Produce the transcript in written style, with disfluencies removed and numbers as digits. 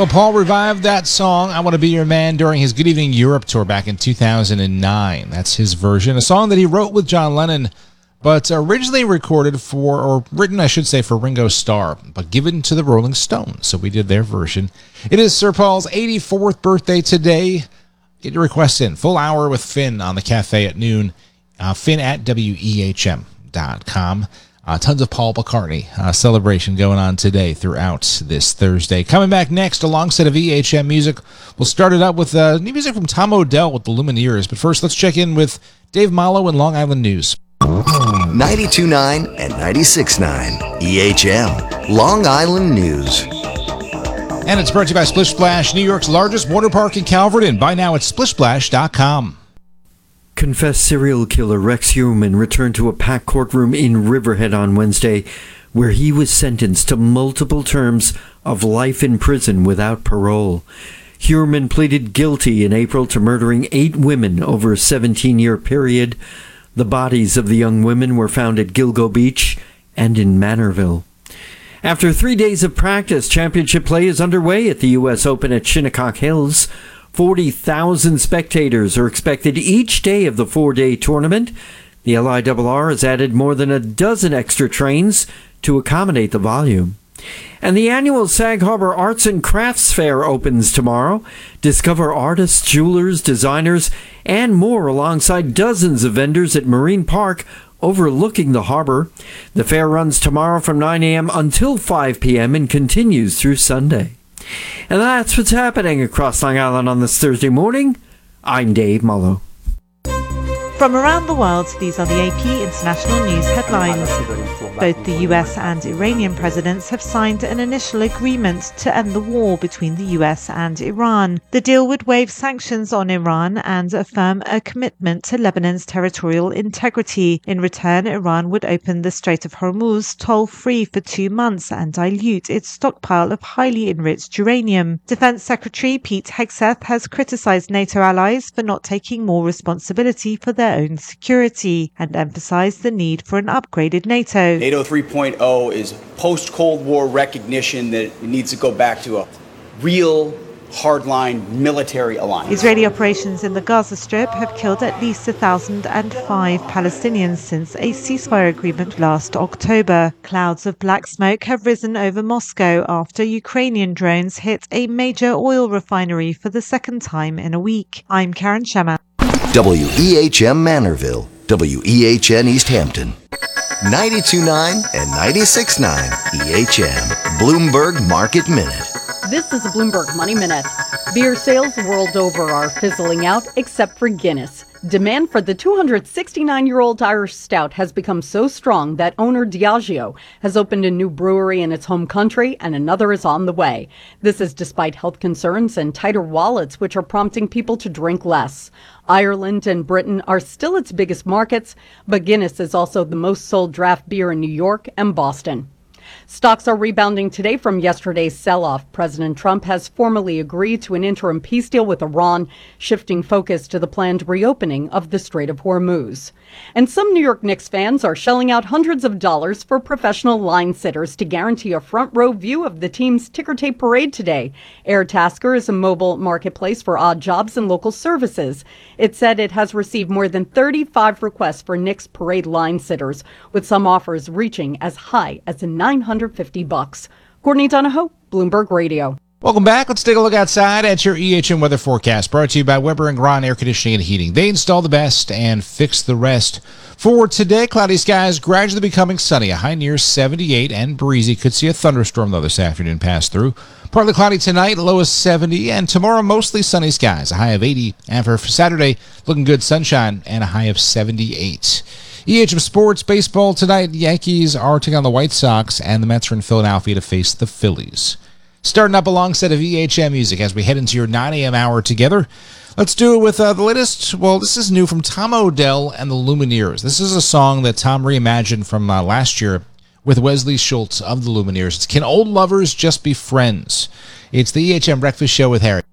Well, Paul revived that song, I Want to Be Your Man, during his Good Evening Europe tour back in 2009. That's his version, a song that he wrote with John Lennon, but originally recorded for, or written, I should say, for Ringo Starr, but given to the Rolling Stones. So we did their version. It is Sir Paul's 84th birthday today. Get your requests in. Full hour with Finn on the cafe at noon. Finn at WEHM.com. Tons of Paul McCartney celebration going on today throughout this Thursday. Coming back next, alongside of EHM music, we'll start it up with new music from Tom Odell with the Lumineers. But first, let's check in with Dave Mallow and Long Island News. 92.9 and 96.9 EHM Long Island News. And it's brought to you by Splish Splash, New York's largest water park in Calverton. Buy now at splishsplash.com. Confessed serial killer Rex Heuermann returned to a packed courtroom in Riverhead on Wednesday, where he was sentenced to multiple terms of life in prison without parole. Heuermann pleaded guilty in April to murdering 8 women over a 17-year period. The bodies of the young women were found at Gilgo Beach and in Manorville. After 3 days of practice, championship play is underway at the U.S. Open at Shinnecock Hills. 40,000 spectators are expected each day of the 4-day tournament. The LIRR has added more than a dozen extra trains to accommodate the volume. And the annual Sag Harbor Arts and Crafts Fair opens tomorrow. Discover artists, jewelers, designers, and more alongside dozens of vendors at Marine Park overlooking the harbor. The fair runs tomorrow from 9 a.m. until 5 p.m. and continues through Sunday. And that's what's happening across Long Island on this Thursday morning. I'm Dave Mullo. From around the world, these are the AP International News headlines. Both the US and Iranian presidents have signed an initial agreement to end the war between the US and Iran. The deal would waive sanctions on Iran and affirm a commitment to Lebanon's territorial integrity. In return, Iran would open the Strait of Hormuz toll-free for 2 months and dilute its stockpile of highly enriched uranium. Defense Secretary Pete Hegseth has criticized NATO allies for not taking more responsibility for their own security and emphasized the need for an upgraded NATO. NATO 3.0 is post-Cold War recognition that it needs to go back to a real hardline military alliance. Israeli operations in the Gaza Strip have killed at least 1,005 Palestinians since a ceasefire agreement last October. Clouds of black smoke have risen over Moscow after Ukrainian drones hit a major oil refinery for the second time in a week. I'm Karen Shema. WEHM Manorville, WEHN East Hampton, 92.9 and 96.9 EHM Bloomberg Market Minute. This is a Bloomberg Money Minute. Beer sales the world over are fizzling out, except for Guinness. Demand for the 269-year-old Irish stout has become so strong that owner Diageo has opened a new brewery in its home country, and another is on the way. This is despite health concerns and tighter wallets, which are prompting people to drink less. Ireland and Britain are still its biggest markets, but Guinness is also the most sold draft beer in New York and Boston. Stocks are rebounding today from yesterday's sell-off. President Trump has formally agreed to an interim peace deal with Iran, shifting focus to the planned reopening of the Strait of Hormuz. And some New York Knicks fans are shelling out hundreds of dollars for professional line sitters to guarantee a front-row view of the team's ticker tape parade today. Airtasker is a mobile marketplace for odd jobs and local services. It said it has received more than 35 requests for Knicks parade line sitters, with some offers reaching as high as $950. Courtney Donahoe, Bloomberg Radio. Welcome back. Let's take a look outside at your EHM weather forecast, brought to you by Weber and Gron Air Conditioning and Heating. They install the best and fix the rest. For today, cloudy skies gradually becoming sunny. A high near 78 and breezy. Could see a thunderstorm, though, this afternoon pass through. Partly cloudy tonight, low of 70, and tomorrow mostly sunny skies. A high of 80. And for Saturday, looking good sunshine and a high of 78. EHM Sports baseball tonight. The Yankees are taking on the White Sox, and the Mets are in Philadelphia to face the Phillies. Starting up alongside of EHM music as we head into your 9 a.m. hour together. Let's do it with the latest. Well, this is new from Tom Odell and the Lumineers. This is a song that Tom reimagined from last year with Wesley Schultz of the Lumineers. It's Can Old Lovers Just Be Friends? It's the EHM Breakfast Show with Harry.